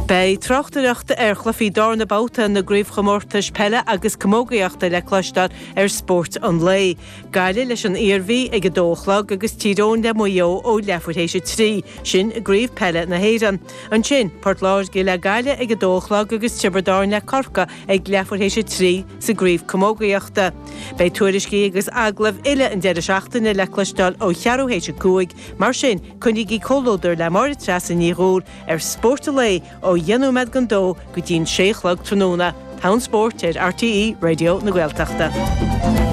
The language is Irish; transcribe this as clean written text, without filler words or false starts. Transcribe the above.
Bei trochtareachta chlufií darna bouta na gríomhchomórtais pelle agus commógaíochta le cloisteáil sport an lei. Gaile leis an iarmhí ag dóchlag agus tíróin le muo ó lefuirtéise trí sin a gríomh pelle na héan. An sin, Portláir gé le gaile ag dóchlag agus tibardáin le corca ag lefuirtéise trí sa gríomh commógaíochta. Bei tuairiscí agus aglah ile an deidir seachtainna le cloisteáil ó chearúhéise cuaig, mar sin chunigí cólóidir le mar tras a níróir sport a lei ó dhéanú med gan dó go dtín séchlag tróna. Town Sport RTE Radio na Gaeltachta.